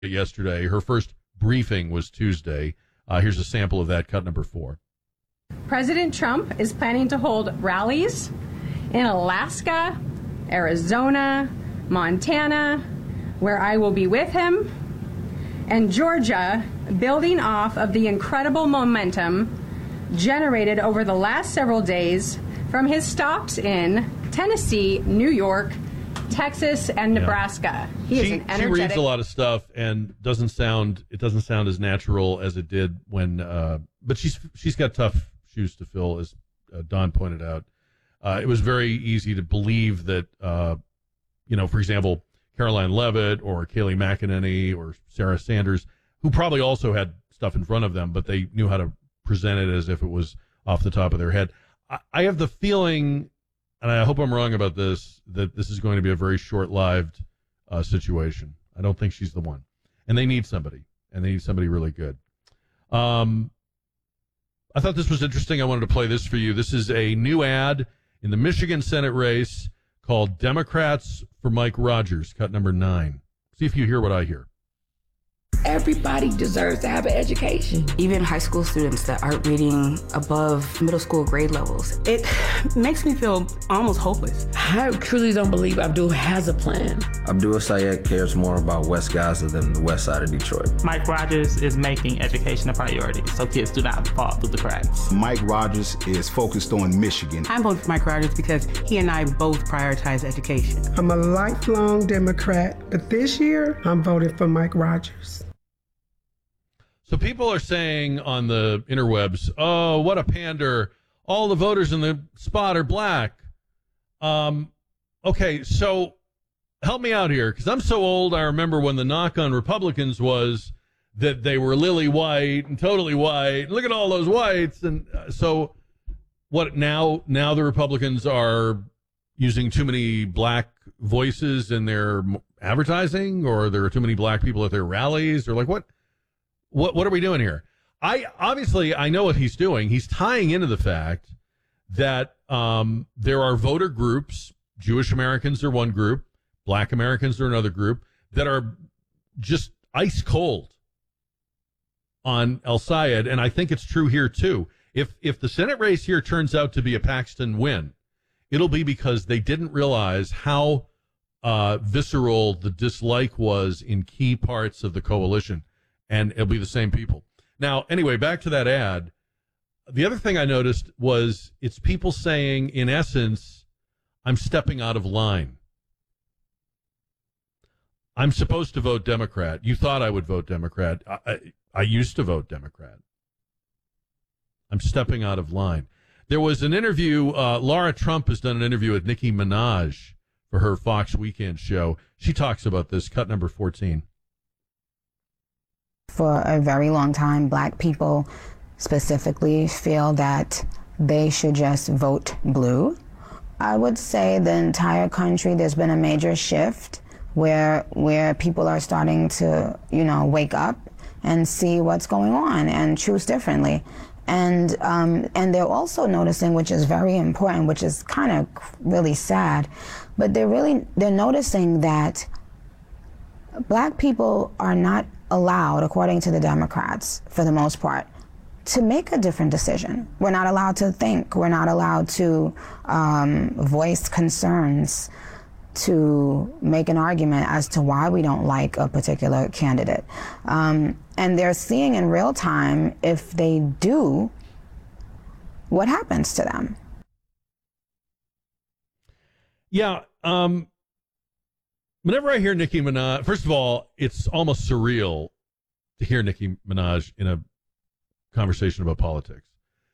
yesterday. Her first briefing was Tuesday. Here's a sample of that, cut number 4. President Trump is planning to hold rallies in Alaska, Arizona, Montana, where I will be with him, and Georgia, building off of the incredible momentum generated over the last several days from his stops in Tennessee, New York, Texas, and Nebraska. He reads a lot of stuff and doesn't sound as natural as it did when. But she's got tough shoes to fill, as Don pointed out. It was very easy to believe that, for example, Caroline Leavitt or Kayleigh McEnany or Sarah Sanders, who probably also had stuff in front of them, but they knew how to present it as if it was off the top of their head. I have the feeling, and I hope I'm wrong about this, that this is going to be a very short-lived situation. I don't think she's the one. And they need somebody, and they need somebody really good. I thought this was interesting. I wanted to play this for you. This is a new ad in the Michigan Senate race called Democrats for Mike Rogers, cut number 9. See if you hear what I hear. Everybody deserves to have an education. Even high school students that aren't reading above middle school grade levels. It makes me feel almost hopeless. I truly don't believe Abdul has a plan. Abdul Sayed cares more about West Gaza than the west side of Detroit. Mike Rogers is making education a priority so kids do not fall through the cracks. Mike Rogers is focused on Michigan. I'm voting for Mike Rogers because he and I both prioritize education. I'm a lifelong Democrat, but this year I'm voting for Mike Rogers. So people are saying on the interwebs, oh, what a pander. All the voters in the spot are black. Okay, so help me out here, because I'm so old. I remember when the knock on Republicans was that they were lily white and totally white. Look at all those whites. And so what now the Republicans are using too many black voices in their advertising, or there are too many black people at their rallies, or like what are we doing here? I know what he's doing. He's tying into the fact that there are voter groups, Jewish Americans are one group, black Americans are another group, that are just ice cold on El Sayed, and I think it's true here too. If the Senate race here turns out to be a Paxton win, it'll be because they didn't realize how visceral the dislike was in key parts of the coalition. And it'll be the same people. Now, anyway, back to that ad. The other thing I noticed was it's people saying, in essence, I'm stepping out of line. I'm supposed to vote Democrat. You thought I would vote Democrat. I used to vote Democrat. I'm stepping out of line. There was an interview. Laura Trump has done an interview with Nicki Minaj for her Fox Weekend show. She talks about this, cut number 14. For a very long time, black people specifically feel that they should just vote blue. I would say the entire country, there's been a major shift where people are starting to, wake up and see what's going on and choose differently. And they're also noticing, which is very important, which is kind of really sad, but they're noticing that black people are not allowed, according to the Democrats, for the most part, to make a different decision. We're not allowed to think. We're not allowed to voice concerns, to make an argument as to why we don't like a particular candidate. And they're seeing in real time, if they do, what happens to them. Yeah, whenever I hear Nicki Minaj, first of all, it's almost surreal to hear Nicki Minaj in a conversation about politics.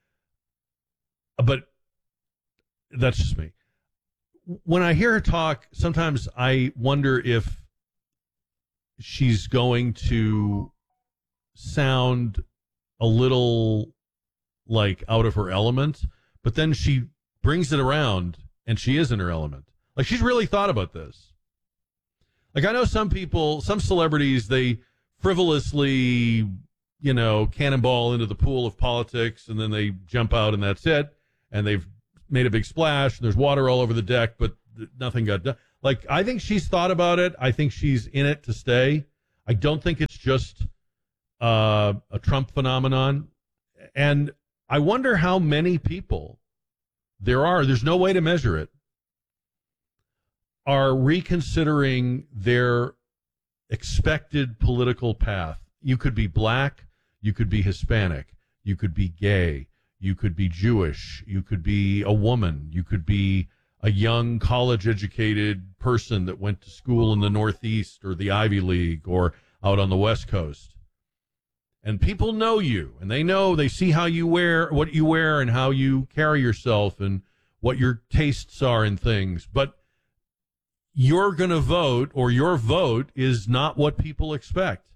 But that's just me. When I hear her talk, sometimes I wonder if she's going to sound a little like out of her element, but then she brings it around and she is in her element. Like, she's really thought about this. Like, I know some people, some celebrities, they frivolously, cannonball into the pool of politics and then they jump out and that's it. And they've made a big splash. And there's water all over the deck, but nothing got done. Like, I think she's thought about it. I think she's in it to stay. I don't think it's just a Trump phenomenon. And I wonder how many people there's no way to measure it, are reconsidering their expected political path. You could be black, you could be Hispanic, you could be gay, you could be Jewish, you could be a woman, you could be a young college-educated person that went to school in the Northeast or the Ivy League or out on the West Coast. And people know you, and they see how you wear, what you wear, and how you carry yourself, and what your tastes are in things. But you're going to vote, or your vote is not what people expect.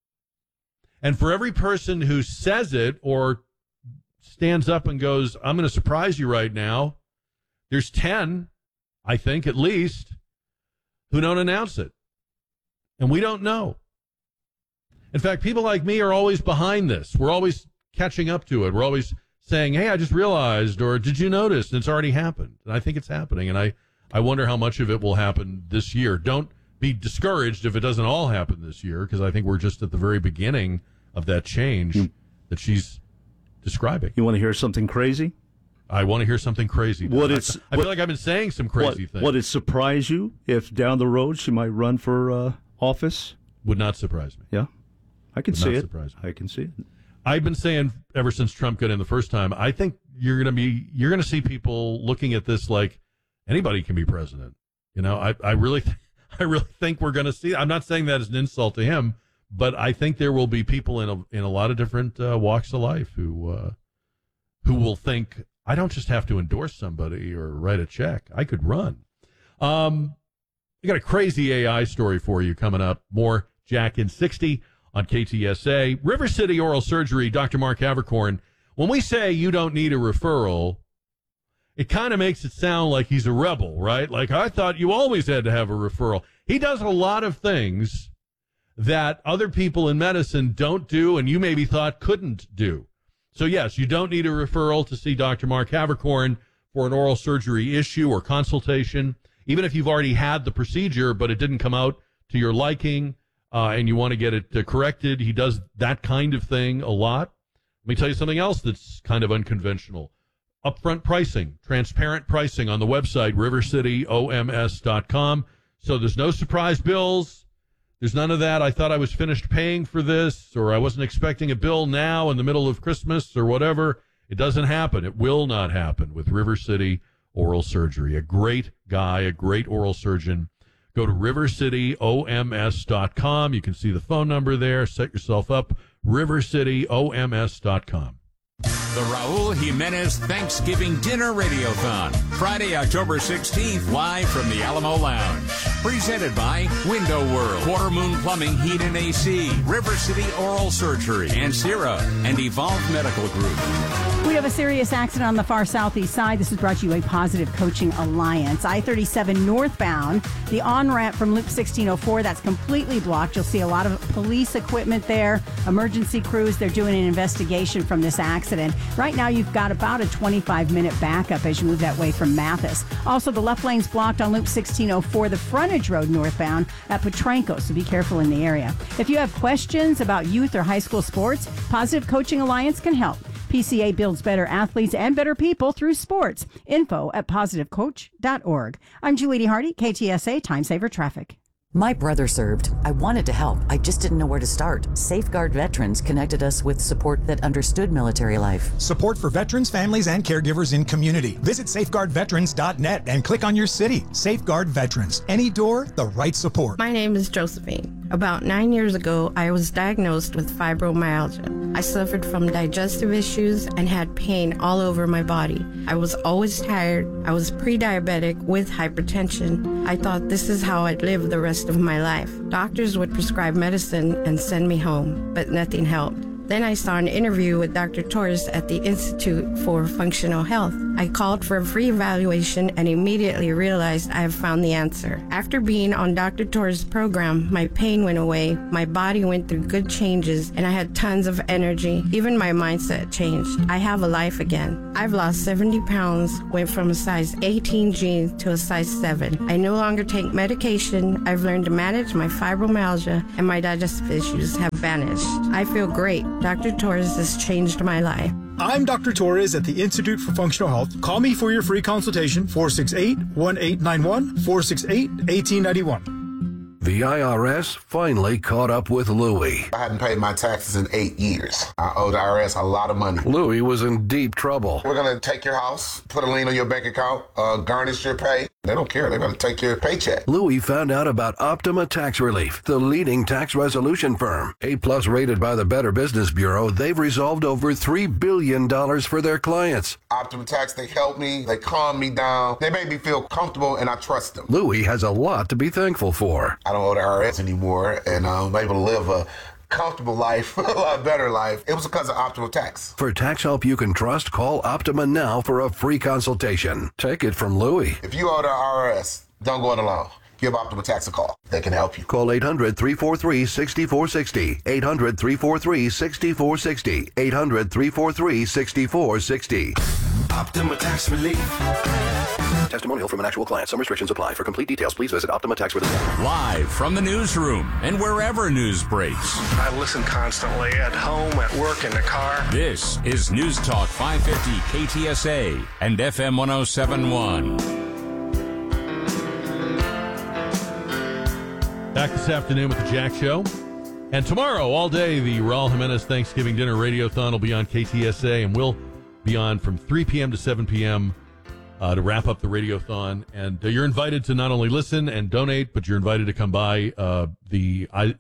And for every person who says it or stands up and goes, I'm going to surprise you right now, there's 10, I think, at least, who don't announce it. And we don't know. In fact, people like me are always behind this. We're always catching up to it. We're always saying, hey, I just realized, or did you notice? And it's already happened. And I think it's happening. And I wonder how much of it will happen this year. Don't be discouraged if it doesn't all happen this year, because I think we're just at the very beginning of that change that she's describing. You want to hear something crazy? I want to hear something crazy. I feel like I've been saying some crazy things. Would it surprise you if down the road she might run for office? Would not surprise me. Yeah, I can see it. Surprise me. I can see it. I've been saying ever since Trump got in the first time, I think you're going to see people looking at this like anybody can be president. You know, I really think we're going to see. I'm not saying that as an insult to him, but I think there will be people in a lot of different walks of life who will think, I don't just have to endorse somebody or write a check. I could run. We got a crazy AI story for you coming up. More Jack in 60 on KTSA. River City Oral Surgery, Dr. Mark Havercorn. When we say you don't need a referral, it kind of makes it sound like he's a rebel, right? Like, I thought you always had to have a referral. He does a lot of things that other people in medicine don't do and you maybe thought couldn't do. So, yes, you don't need a referral to see Dr. Mark Havercorn for an oral surgery issue or consultation, even if you've already had the procedure but it didn't come out to your liking and you want to get it corrected. He does that kind of thing a lot. Let me tell you something else that's kind of unconventional. Upfront pricing, transparent pricing on the website, rivercityoms.com. So there's no surprise bills. There's none of that. I thought I was finished paying for this, or I wasn't expecting a bill now in the middle of Christmas or whatever. It doesn't happen. It will not happen with River City Oral Surgery. A great guy, a great oral surgeon. Go to rivercityoms.com. You can see the phone number there. Set yourself up. rivercityoms.com. The Raul Jimenez Thanksgiving Dinner Radiothon, Friday, October 16th, live from the Alamo Lounge. Presented by Window World, Quarter Moon Plumbing, Heat and AC, River City Oral Surgery, Ancira, and Evolve Medical Group. We have a serious accident on the far southeast side. This is brought to you by Positive Coaching Alliance. I-37 northbound, the on-ramp from Loop 1604, that's completely blocked. You'll see a lot of police equipment there, emergency crews. They're doing an investigation from this accident. Right now, you've got about a 25-minute backup as you move that way from Mathis. Also, the left lane's blocked on Loop 1604, the frontage road northbound at Petranco, so be careful in the area. If you have questions about youth or high school sports, Positive Coaching Alliance can help. PCA builds better athletes and better people through sports. Info at positivecoach.org. I'm Julie Hardy, KTSA Time Saver Traffic. My brother served. I wanted to help. I just didn't know where to start. Safeguard Veterans connected us with support that understood military life. Support for veterans, families, and caregivers in community. Visit safeguardveterans.net and click on your city. Safeguard Veterans. Any door, the right support. My name is Josephine. About 9 years ago, I was diagnosed with fibromyalgia. I suffered from digestive issues and had pain all over my body. I was always tired. I was pre-diabetic with hypertension. I thought this is how I'd live the rest of my life. Doctors would prescribe medicine and send me home, but nothing helped. Then I saw an interview with Dr. Torres at the Institute for Functional Health. I called for a free evaluation and immediately realized I have found the answer. After being on Dr. Torres' program, my pain went away, my body went through good changes, and I had tons of energy. Even my mindset changed. I have a life again. I've lost 70 pounds, went from a size 18 jeans to a size 7. I no longer take medication. I've learned to manage my fibromyalgia, and my digestive issues have vanished. I feel great. Dr. Torres has changed my life. I'm Dr. Torres at the Institute for Functional Health. Call me for your free consultation, 468-1891, 468-1891. The IRS finally caught up with Louie. I hadn't paid my taxes in 8 years. I owe the IRS a lot of money. Louie was in deep trouble. We're going to take your house, put a lien on your bank account, garnish your pay. They don't care. They're going to take your paycheck. Louie found out about Optima Tax Relief, the leading tax resolution firm. A-plus rated by the Better Business Bureau, they've resolved over $3 billion for their clients. Optima Tax, they help me. They calm me down. They make me feel comfortable, and I trust them. Louie has a lot to be thankful for. I don't owe the IRS anymore, and I'm able to live a comfortable life, a lot better life. It was because of Optima Tax. For tax help you can trust, call Optima now for a free consultation. Take it from Louie. If you owe the IRS, don't go it alone. Give Optima Tax a call. They can help you. Call 800-343-6460. 800-343-6460. 800-343-6460. Optima Tax Relief. Testimonial from an actual client. Some restrictions apply. For complete details, please visit Optima Tax Relief. Live from the newsroom and wherever news breaks. I listen constantly at home, at work, in the car. This is News Talk 550 KTSA and FM 107.1. Back this afternoon with the Jack Show. And tomorrow, all day, the Raul Jimenez Thanksgiving Dinner Radiothon will be on KTSA, and we'll be on from 3 p.m. to 7 p.m. To wrap up the Radiothon. And you're invited to not only listen and donate, but you're invited to come by sorry, I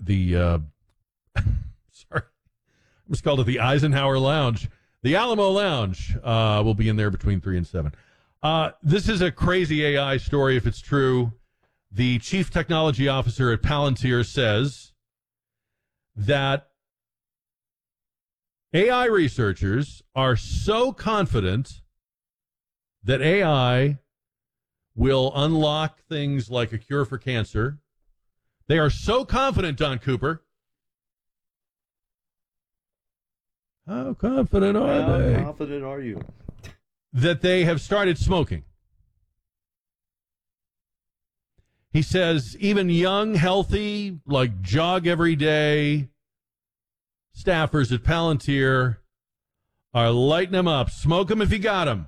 was called it the Eisenhower Lounge. The Alamo Lounge will be in there between 3 and 7. This is a crazy AI story, if it's true. The chief technology officer at Palantir says that AI researchers are so confident that AI will unlock things like a cure for cancer. They are so confident, Don Cooper. How confident are they? How confident are you? That they have started smoking. He says even young, healthy, like jog every day staffers at Palantir are lighting them up. Smoke them if you got them.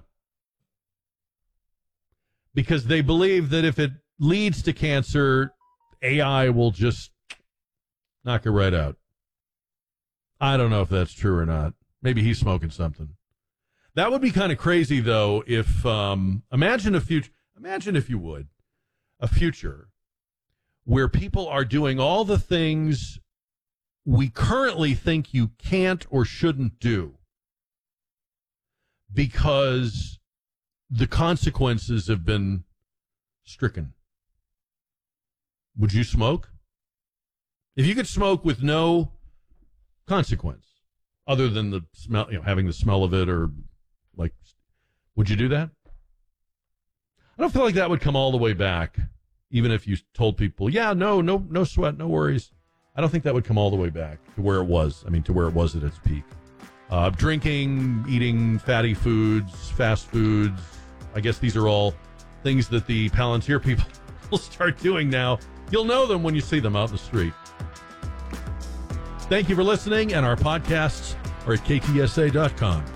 Because they believe that if it leads to cancer, AI will just knock it right out. I don't know if that's true or not. Maybe he's smoking something. That would be kind of crazy, though, if imagine if you would, a future where people are doing all the things we currently think you can't or shouldn't do because the consequences have been stricken. Would you smoke? If you could smoke with no consequence other than the smell, having the smell of it, or like, would you do that? I don't feel like that would come all the way back, even if you told people, yeah, no sweat, no worries. I don't think that would come all the way back to where it was. I mean, to where it was at its peak. Drinking, eating fatty foods, fast foods. I guess these are all things that the Palantir people will start doing now. You'll know them when you see them out in the street. Thank you for listening, and our podcasts are at ktsa.com.